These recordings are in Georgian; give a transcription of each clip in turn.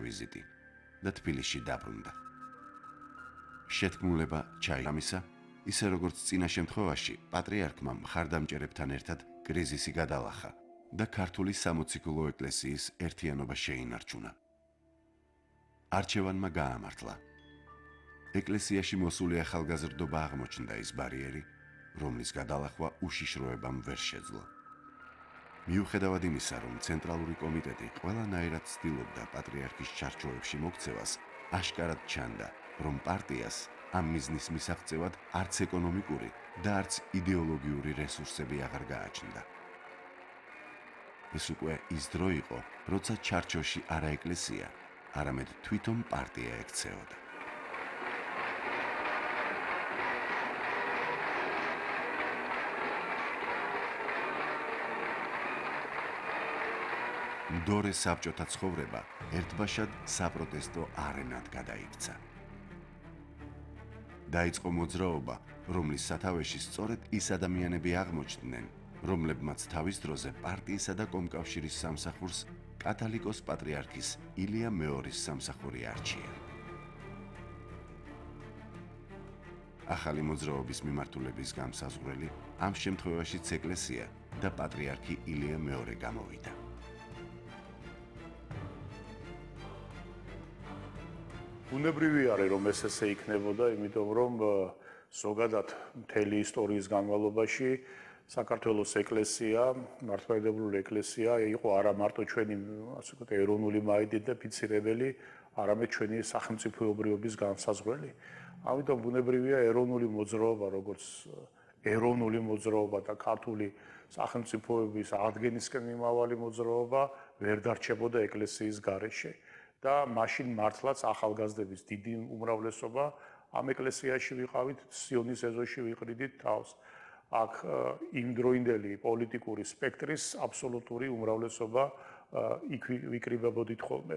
ვიზიტი და თბილისში დაბრუნდა. შეთქმულება ჩაიმისა, ისე როგორც წინა შემთხვევაში პატრიარქმა მხარდამჭერებთან ერთად კრიზისი გადალახა და ქართული სამოციქულო ეკლესიის ერთიანობა შეინარჩუნა. არჩევანმა გაამართლა. ეკლესიაში მოსული ახალგაზრდობა აღმოჩნდა ის ბარიერი, რომლის გადალახვა უშიშროებამ ვერ შეძლო. მიუხედავად იმისა, რომ ცენტრალური კომიტეტი ყველანაირად ცდილობდა პატრიარქის ჩარჩოებში მოქცევას, აშკარად ჩანდა, რომ პარტიას ამ მიზნის მისაღწევად არც ეკონომიკური და არც იდეოლოგიური რესურსები აღარ გააჩნდა. ეს უკვე ის დრო იყო, როცა ჩარჩოში არა ეკლესია, არამედ თვითონ პარტია ექცეოდა. მდორე საბჭოთა ცხოვრება ერთბაშად საპროტესტო არენად გადაიქცა. დაიწყო მოძრაობა, რომლის სათავეში სწორედ ის ადამიანები აღმოჩნდნენ, რომლებმაც თავის დროზე პარტიისა და კომკავშირის სამსახურს კათალიკოს პატრიარქის ილია მეორის სამსახური არჩია. ახალი მოძრაობის მიმართულების განსაზღვრელი ამ შემთხვევაშიც ეკლესია და პატრიარქი ილია მეორე გამოვიდა. უნებრივი არის, რომ ეს ესე იქნებოდა, იმიტომ რომ ზოგადად მთელი ისტორიის განმავლობაში საქართველოს ეკლესია, მართლმადიდებლური ეკლესია იყო არა მარტო ჩვენი, ასე ვთქვათ, ეროვნული მაიდენტიფიცირებელი, არამედ ჩვენი სახელმწიფოებრიობის განსაზღვრელი. ამიტომ უნებრივია ეროვნული მოძრაობა, როგორც ეროვნული მოძრაობა და ქართული სახელმწიფოების აღდგენისკენ მიმავალი მოძრაობა ვერ დარჩებოდა ეკლესიის გარეშე. და მაშინ მართლაც ახალგაზრდების დიდი უმრავლესობა ამ ეკლესიაში ვიყავით, სიონის ეზოში ვიყრიდით თავს. აქ იმდროინდელი პოლიტიკური სპექტრის აბსოლუტური უმრავლესობა იქ ვიკრიბებოდით ხოლმე.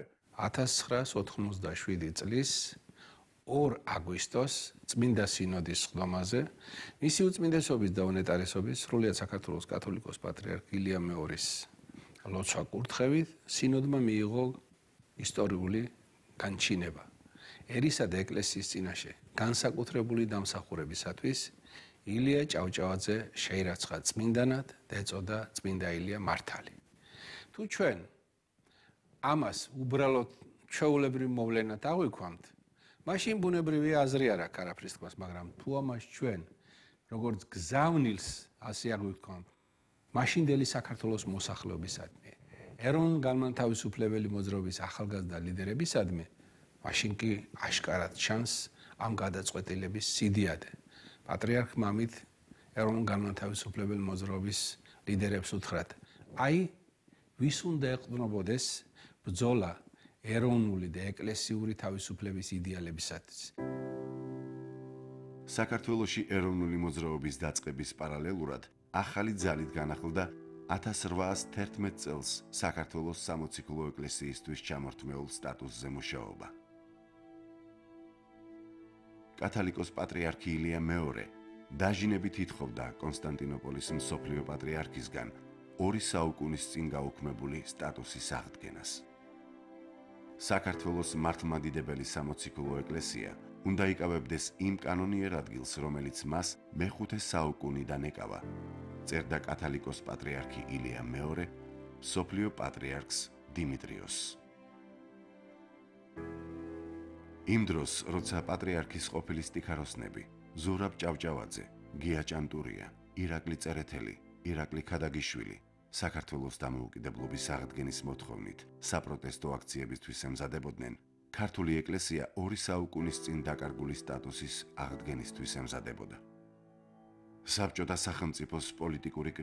1997 წლის 2 აგვისტოს წმინდა სინოდის სხდომაზე მისი უწმინდესობის და უნეტარესობის სრულიად საქართველოს კათოლიკოს პატრიარქ ილია მეორის ლოცვა კურთხევით სინოდმა მიიღო ისტორიული განჩინება. ერისა და ეკლესიის წინაშე განსაკუთრებული დამსახურებისათვის ილია ჭავჭავაძე შეირაცხა წმინდანად და ეწოდა წმინდა ილია მართალი. თუ ჩვენ ამას უბრალოდ ჩვეულებრივ მოვლენად აღვიქვამთ, მაშინ ბუნებრივია აზრი არ აქვს არაფრის თქმას, მაგრამ თუ ამას ჩვენ როგორც გზავნილს ასე აღვიქვამთ, მაშინდელი საქართველოს მოსახლეობისადმი ეროვნულ-განმათავისუფლებელი მოძრაობის ახალგაზრდა ლიდერებისადმი, მაშინ კი აშკარად ჩანს ამ გადაწყვეტილების სიდიადე. პატრიარქმა ამით ეროვნულ-განმათავისუფლებელი მოძრაობის ლიდერებს უთხრათ, აი, ვის უნდა ეყრდნობოდეს ბრძოლა ეროვნული და ეკლესიური თავისუფლების იდეალებისათვის. საქართველოში ეროვნული მოძრაობის დაწყების პარალელურად ახალი ძალით განახლდა 1811 წელს საქართველოს სამოციქულო ეკლესიისთვის ჩამორთმეულ სტატუსზე მუშაობა. კათალიკოს პატრიარქი ილია მეორე დაჟინებით ითხოვდა კონსტანტინოპოლის მსოფლიო პატრიარქისგან 2 საუკუნის წინ გაუქმებული სტატუსის აღდგენას. საქართველოს მართლმადიდებელი სამოციქულო ეკლესია უნდა იკავებდეს იმ კანონიერ ადგილს, რომელიც მას მე-5 საუკუნიდან ეკავა. წერდა კათალიკოს პატრიარქი ილია მეორე მსოფლიო პატრიარქს დიმიტრიოსს. იმ დროს, როცა პატრიარქის ყოფილი სტიქაროსნები ზურაბ ჭავჭავაძე, გია ჭანტურია, ირაკლი წერეთელი, ირაკლი ქადაგიშვილი საქართველოს დამოუკიდებლობის აღდგენის მოთხოვნით საპროტესტო აქციებისთვის ემზადებოდნენ, ქართული ეკლესია 2 საუკუნის წინ დაკარგული სტატუსის აღდგენისთვის ემზადებოდა. საბჭოთა სახელმწიფოს პოლიტიკური